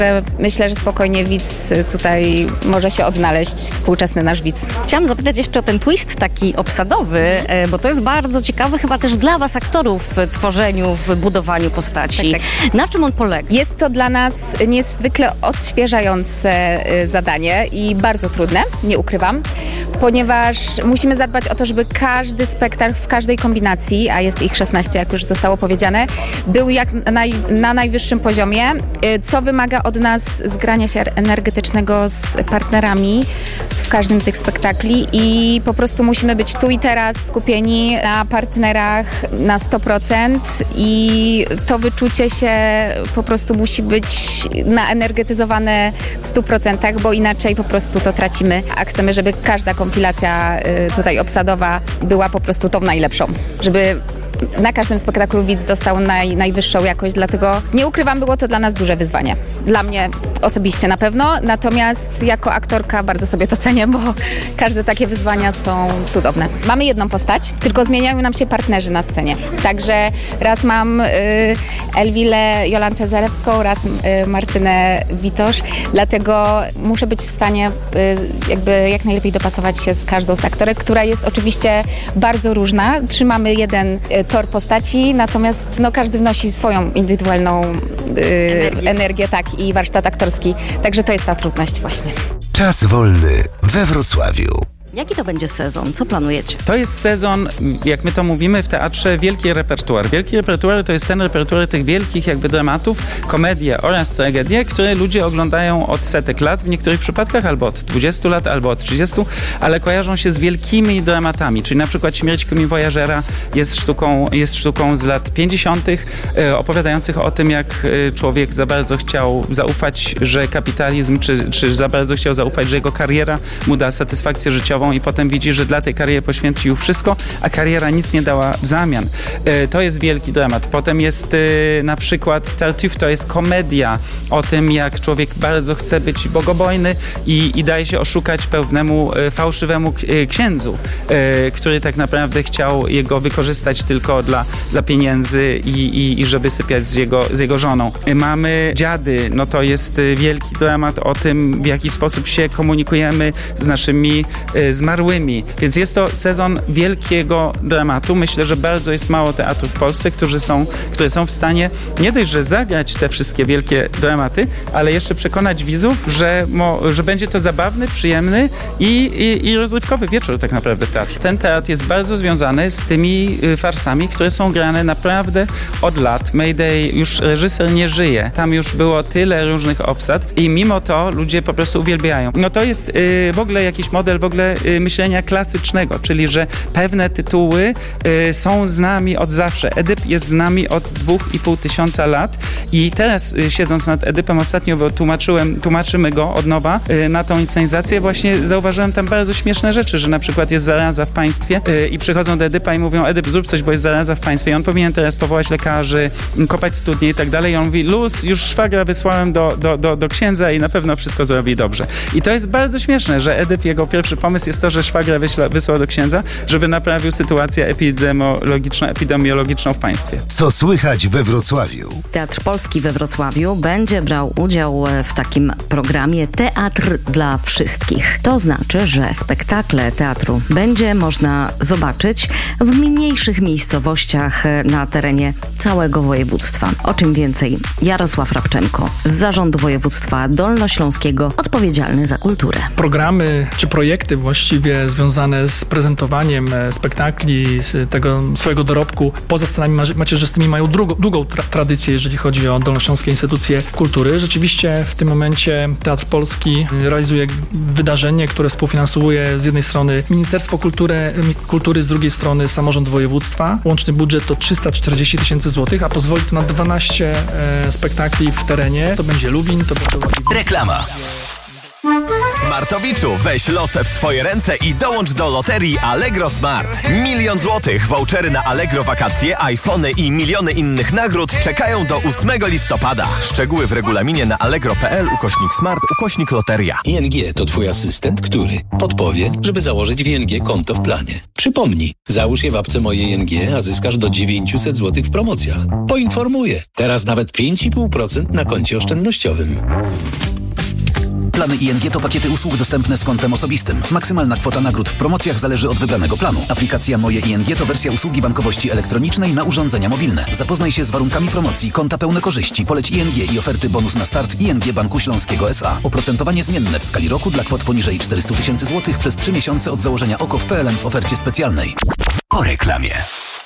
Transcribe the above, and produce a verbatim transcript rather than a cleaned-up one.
Myślę, że spokojnie widz tutaj może się odnaleźć, współczesny nasz widz. Chciałam zapytać jeszcze o ten twist taki obsadowy, bo to jest bardzo ciekawe chyba też dla was aktorów w tworzeniu, w budowaniu postaci. Tak, tak. Na czym on polega? Jest to dla nas niezwykle odświeżające zadanie i bardzo trudne, nie ukrywam, ponieważ musimy zadbać o to, żeby każdy spektakl w każdej kombinacji, a jest ich szesnaście, jak już zostało powiedziane, był jak naj, na najwyższym poziomie, co wymaga od nas zgrania się energetycznego z partnerami w każdym tych spektakli i po prostu musimy być tu i teraz skupieni na partnerach na sto procent i to wyczucie się po prostu musi być naenergetyzowane w stu procentach, bo inaczej po prostu to tracimy, a chcemy, żeby każda kompilacja tutaj obsadowa była po prostu tą najlepszą, żeby na każdym spektaklu widz dostał naj, najwyższą jakość, dlatego nie ukrywam, było to dla nas duże wyzwanie. Dla mnie osobiście na pewno, natomiast jako aktorka bardzo sobie to cenię, bo każde takie wyzwania są cudowne. Mamy jedną postać, tylko zmieniają nam się partnerzy na scenie. Także raz mam y, Elwilę Jolantę Zalewską, raz y, Martynę Witosz, dlatego muszę być w stanie y, jakby jak najlepiej dopasować się z każdą z aktorek, która jest oczywiście bardzo różna. Trzymamy jeden y, tor postaci, natomiast no, każdy wnosi swoją indywidualną yy, energię. energię tak, i warsztat aktorski. Także to jest ta trudność właśnie. Czas wolny we Wrocławiu. Jaki to będzie sezon? Co planujecie? To jest sezon, jak my to mówimy w teatrze, wielki repertuar. Wielki repertuar to jest ten repertuar tych wielkich jakby dramatów, komedie oraz tragedie, które ludzie oglądają od setek lat, w niektórych przypadkach albo od dwudziestu lat, albo od trzydziestu, ale kojarzą się z wielkimi dramatami, czyli na przykład Śmierć komiwojażera jest sztuką, jest sztuką z lat pięćdziesiątych, e, opowiadających o tym, jak e, człowiek za bardzo chciał zaufać, że kapitalizm, czy, czy za bardzo chciał zaufać, że jego kariera mu da satysfakcję życiową, i potem widzi, że dla tej kariery poświęcił wszystko, a kariera nic nie dała w zamian. E, to jest wielki dramat. Potem jest e, na przykład Tartuffe, to jest komedia o tym, jak człowiek bardzo chce być bogobojny i, i daje się oszukać pewnemu e, fałszywemu e, księdzu, e, który tak naprawdę chciał jego wykorzystać tylko dla, dla pieniędzy i, i, i żeby sypiać z jego, z jego żoną. E, mamy Dziady, no to jest e, wielki dramat o tym, w jaki sposób się komunikujemy z naszymi e, zmarłymi. Więc jest to sezon wielkiego dramatu. Myślę, że bardzo jest mało teatrów w Polsce, którzy są, które są w stanie nie dość, że zagrać te wszystkie wielkie dramaty, ale jeszcze przekonać widzów, że, mo, że będzie to zabawny, przyjemny i, i, i rozrywkowy wieczór tak naprawdę w teatrze. Ten teatr jest bardzo związany z tymi farsami, które są grane naprawdę od lat. Mayday, już reżyser nie żyje. Tam już było tyle różnych obsad i mimo to ludzie po prostu uwielbiają. No to jest yy, w ogóle jakiś model w ogóle myślenia klasycznego, czyli że pewne tytuły y, są z nami od zawsze. Edyp jest z nami od dwóch i pół tysiąca lat i teraz y, siedząc nad Edypem ostatnio, bo tłumaczyłem, tłumaczymy go od nowa y, na tą inscenizację, właśnie zauważyłem tam bardzo śmieszne rzeczy, że na przykład jest zaraza w państwie y, i przychodzą do Edypa i mówią: Edyp, zrób coś, bo jest zaraza w państwie i on powinien teraz powołać lekarzy, kopać studnie i tak dalej i on mówi: luz, już szwagra wysłałem do, do, do, do księdza i na pewno wszystko zrobi dobrze. I to jest bardzo śmieszne, że Edyp, jego pierwszy pomysł jest to, że szwagra wyśla, wysłał do księdza, żeby naprawił sytuację epidemiologiczną, epidemiologiczną w państwie. Co słychać we Wrocławiu? Teatr Polski we Wrocławiu będzie brał udział w takim programie Teatr dla Wszystkich. To znaczy, że spektakle teatru będzie można zobaczyć w mniejszych miejscowościach na terenie całego województwa. O czym więcej, Jarosław Rabczenko z Zarządu Województwa Dolnośląskiego, odpowiedzialny za kulturę. Programy czy projekty właściwie związane z prezentowaniem spektakli, z tego swojego dorobku poza scenami macierzystymi mają drugą, długą tra- tradycję, jeżeli chodzi o dolnośląskie instytucje kultury. Rzeczywiście w tym momencie Teatr Polski realizuje wydarzenie, które współfinansuje z jednej strony Ministerstwo Kultury, Kultury z drugiej strony Samorząd Województwa. Łączny budżet to trzysta czterdzieści tysięcy złotych, a pozwoli to na dwanaście e, spektakli w terenie. To będzie Lubin, to będzie... Reklama. Smartowiczu, weź losę w swoje ręce i dołącz do loterii Allegro Smart. Milion złotych, vouchery na Allegro wakacje, iPhony i miliony innych nagród czekają do ósmego listopada. Szczegóły w regulaminie na allegro.pl ukośnik smart ukośnik loteria. I N G to twój asystent, który podpowie, żeby założyć w I N G konto w planie. Przypomnij, załóż je w apce Moje I N G, a zyskasz do dziewięćset złotych w promocjach. Poinformuję, teraz nawet pięć i pół procent na koncie oszczędnościowym. Plany I N G to pakiety usług dostępne z kontem osobistym. Maksymalna kwota nagród w promocjach zależy od wybranego planu. Aplikacja Moje I N G to wersja usługi bankowości elektronicznej na urządzenia mobilne. Zapoznaj się z warunkami promocji, konta pełne korzyści, poleć I N G i oferty bonus na start I N G Banku Śląskiego S A. Oprocentowanie zmienne w skali roku dla kwot poniżej czterysta tysięcy złotych przez trzy miesiące od założenia O K O w P L N w ofercie specjalnej. Po reklamie.